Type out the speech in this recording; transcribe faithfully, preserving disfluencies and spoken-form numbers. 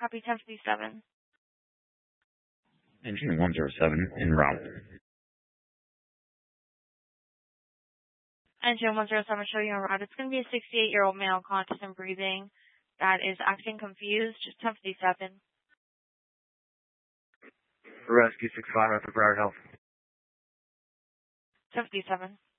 Copy ten fifty-seven. Engine one zero seven en route. Engine one zero seven showing en route. It's going to be a sixty-eight-year-old male, conscious and breathing, that is acting confused. Just ten fifty-seven. Rescue six five after Broward Health. ten fifty-seven.